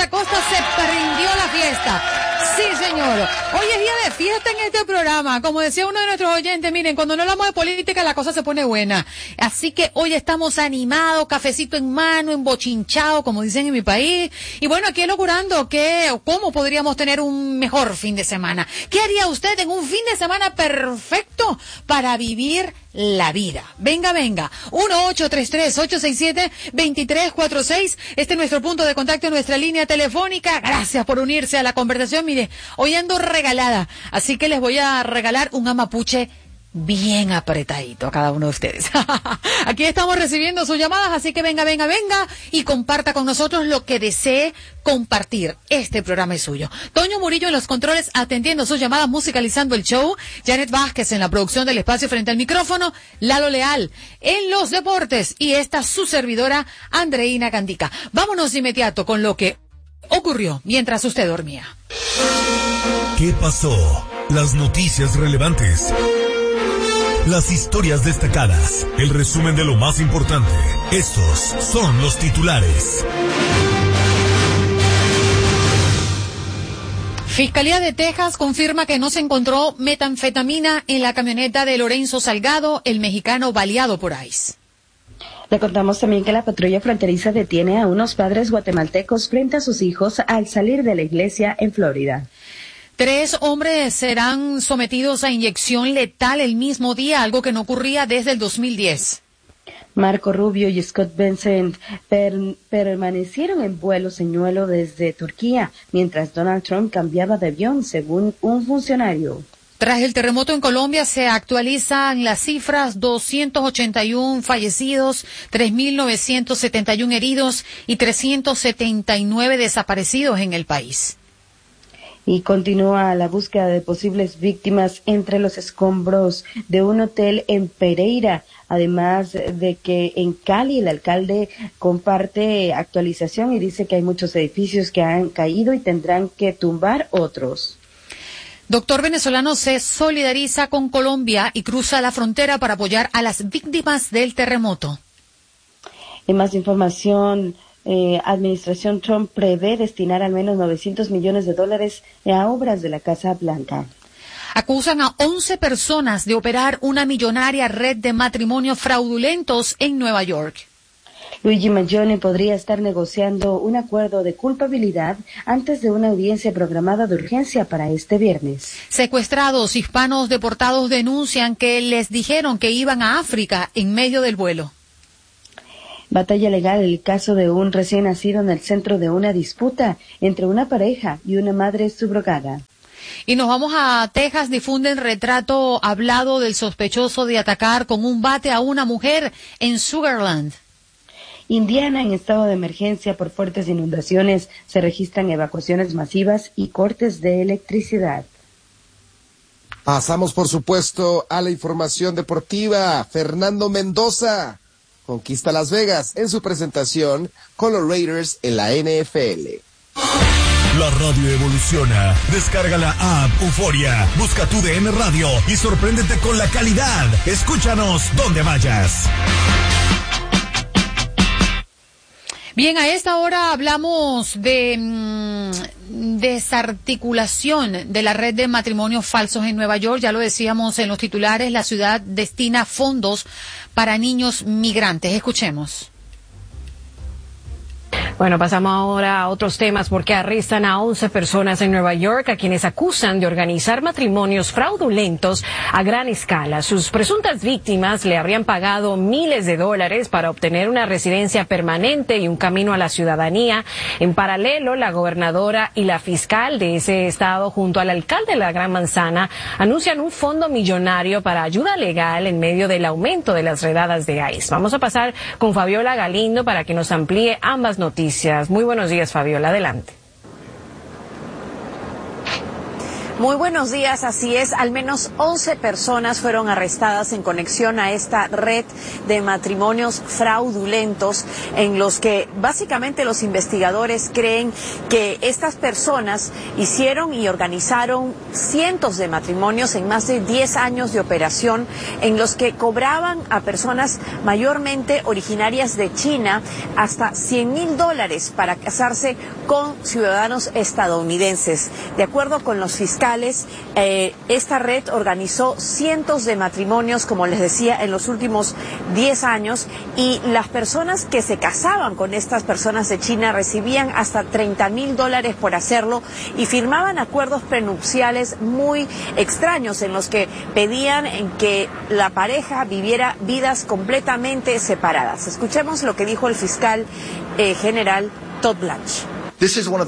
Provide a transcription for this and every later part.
esa costa se prendió la fiesta. Sí, señor. Hoy es día de fiesta en este programa. Como decía uno de nuestros oyentes, miren, cuando no hablamos de política la cosa se pone buena. Así que hoy estamos animados, cafecito en mano, embochinchado, como dicen en mi país. Y bueno, aquí logrando cómo podríamos tener un mejor fin de semana. ¿Qué haría usted en un fin de semana perfecto para vivir la vida? Venga. 1-833-867-2346. Este es nuestro punto de contacto en nuestra línea telefónica. Gracias por unirse a la conversación. Mire, hoy ando regalada, así que les voy a regalar un amapuche bien apretadito a cada uno de ustedes. Aquí estamos recibiendo sus llamadas, así que venga y comparta con nosotros lo que desee compartir. Este programa es suyo. Toño Murillo en los controles atendiendo sus llamadas, musicalizando el show. Janet Vázquez en la producción del espacio frente al micrófono. Lalo Leal en los deportes y esta su servidora Andreina Candica. Vámonos de inmediato con lo que ocurrió mientras usted dormía. ¿Qué pasó? Las noticias relevantes. Las historias destacadas, el resumen de lo más importante. Estos son los titulares. Fiscalía de Texas confirma que no se encontró metanfetamina en la camioneta de Lorenzo Salgado, el mexicano baleado por ICE. Le contamos también que la patrulla fronteriza detiene a unos padres guatemaltecos frente a sus hijos al salir de la iglesia en Florida. 3 hombres serán sometidos a inyección letal el mismo día, algo que no ocurría desde el 2010. Marco Rubio y Scott Bessent permanecieron en vuelo señuelo desde Turquía, mientras Donald Trump cambiaba de avión, según un funcionario. Tras el terremoto en Colombia se actualizan las cifras: 281 fallecidos, 3.971 heridos y 379 desaparecidos en el país. Y continúa la búsqueda de posibles víctimas entre los escombros de un hotel en Pereira. Además de que en Cali el alcalde comparte actualización y dice que hay muchos edificios que han caído y tendrán que tumbar otros. Doctor venezolano se solidariza con Colombia y cruza la frontera para apoyar a las víctimas del terremoto. En más información, Administración Trump prevé destinar al menos $900 millones a obras de la Casa Blanca. Acusan a 11 personas de operar una millonaria red de matrimonios fraudulentos en Nueva York. Luigi Mangione podría estar negociando un acuerdo de culpabilidad antes de una audiencia programada de urgencia para este viernes. Secuestrados hispanos deportados denuncian que les dijeron que iban a África en medio del vuelo. Batalla legal, el caso de un recién nacido en el centro de una disputa entre una pareja y una madre subrogada. Y nos vamos a Texas. Difunden retrato hablado del sospechoso de atacar con un bate a una mujer en Sugarland. Indiana, en estado de emergencia por fuertes inundaciones, se registran evacuaciones masivas y cortes de electricidad. Pasamos, por supuesto, a la información deportiva. Fernando Mendoza conquista Las Vegas en su presentación con los Raiders en la NFL. La radio evoluciona. Descarga la app Euforia. Busca tu DN Radio y sorpréndete con la calidad. Escúchanos donde vayas. Bien, a esta hora hablamos de desarticulación de la red de matrimonios falsos en Nueva York. Ya lo decíamos en los titulares, la ciudad destina fondos para niños migrantes. Escuchemos. Bueno, pasamos ahora a otros temas porque arrestan a 11 personas en Nueva York a quienes acusan de organizar matrimonios fraudulentos a gran escala. Sus presuntas víctimas le habrían pagado miles de dólares para obtener una residencia permanente y un camino a la ciudadanía. En paralelo, la gobernadora y la fiscal de ese estado junto al alcalde de la Gran Manzana anuncian un fondo millonario para ayuda legal en medio del aumento de las redadas de ICE. Vamos a pasar con Fabiola Galindo para que nos amplíe ambas noticias. Muy buenos días, Fabiola, adelante. Muy buenos días, así es, al menos 11 personas fueron arrestadas en conexión a esta red de matrimonios fraudulentos en los que básicamente los investigadores creen que estas personas hicieron y organizaron cientos de matrimonios en más de 10 años de operación en los que cobraban a personas mayormente originarias de China hasta $100,000 para casarse con ciudadanos estadounidenses. De acuerdo con los fiscales, esta red organizó cientos de matrimonios, como les decía, en los últimos 10 años, y las personas que se casaban con estas personas de China recibían hasta $30,000 por hacerlo y firmaban acuerdos prenupciales muy extraños en los que pedían que la pareja viviera vidas completamente separadas. Escuchemos lo que dijo el fiscal general Todd Blanche. Este es uno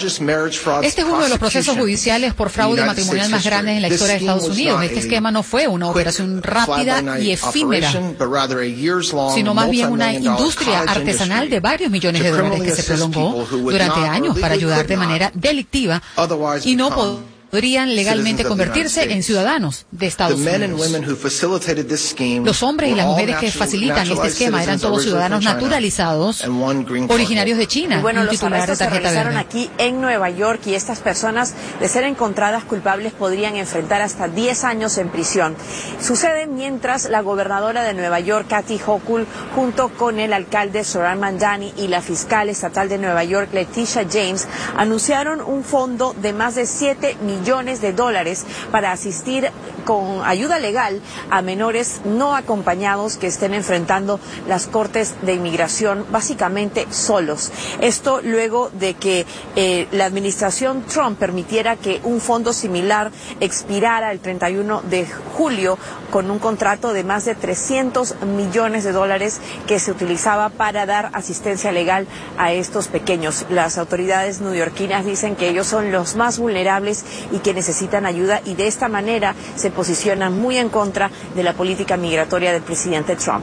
de los procesos judiciales por fraude matrimonial más grandes en la historia de Estados Unidos. Este esquema no fue una operación rápida y efímera, sino más bien una industria artesanal de varios millones de dólares que se prolongó durante años para ayudar de manera delictiva y no podrían legalmente convertirse en ciudadanos de Estados Unidos. Los hombres y las mujeres que facilitan este esquema eran todos ciudadanos naturalizados, originarios de China. Y bueno, los arrestos se realizaron aquí en Nueva York y estas personas, de ser encontradas culpables, podrían enfrentar hasta 10 años en prisión. Sucede mientras la gobernadora de Nueva York, Kathy Hochul, junto con el alcalde Zohran Mamdani y la fiscal estatal de Nueva York, Letitia James, anunciaron un fondo de más de $7 millones para asistir con ayuda legal a menores no acompañados que estén enfrentando las cortes de inmigración básicamente solos. Esto luego de que la administración Trump permitiera que un fondo similar expirara el 31 de julio con un contrato de más de $300 millones que se utilizaba para dar asistencia legal a estos pequeños. Las autoridades neoyorquinas dicen que ellos son los más vulnerables y que necesitan ayuda, y de esta manera se posicionan muy en contra de la política migratoria del presidente Trump.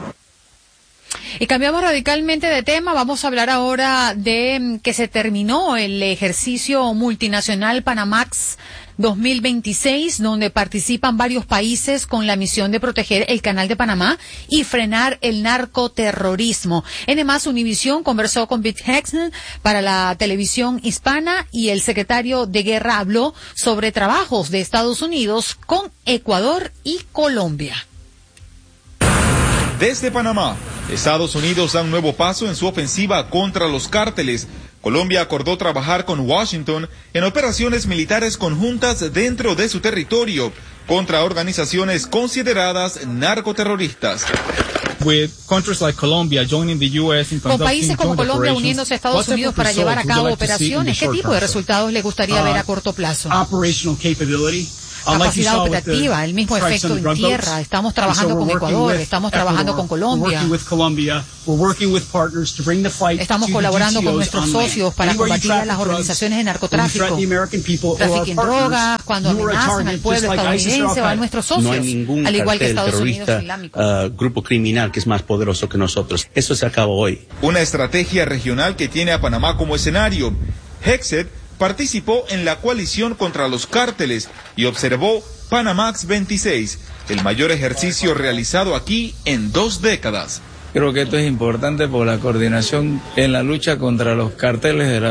Y cambiamos radicalmente de tema. Vamos a hablar ahora de que se terminó el ejercicio multinacional Panamax 2026, donde participan varios países con la misión de proteger el Canal de Panamá y frenar el narcoterrorismo. Además, Univisión conversó con Pete Hegseth para la televisión hispana y el secretario de Guerra habló sobre trabajos de Estados Unidos con Ecuador y Colombia. Desde Panamá, Estados Unidos da un nuevo paso en su ofensiva contra los cárteles. Colombia acordó trabajar con Washington en operaciones militares conjuntas dentro de su territorio contra organizaciones consideradas narcoterroristas. Con países como Colombia uniéndose a Estados Unidos para llevar a cabo operaciones, ¿qué tipo de resultados le gustaría ver a corto plazo? Capacidad operativa, el mismo efecto en tierra. Estamos trabajando con Ecuador, estamos trabajando con Colombia. Estamos colaborando con nuestros socios para combatir a las organizaciones de narcotráfico, tráfico en drogas, cuando amenazan al pueblo estadounidense o a nuestros socios, no hay ningún al igual que Estados Unidos terrorista, Islámico. Grupo criminal que es más poderoso que nosotros. Eso se acabó hoy. Una estrategia regional que tiene a Panamá como escenario. Hegseth participó en la coalición contra los cárteles y observó Panamax 26, el mayor ejercicio realizado aquí en 2 décadas. Creo que esto es importante por la coordinación en la lucha contra los carteles de la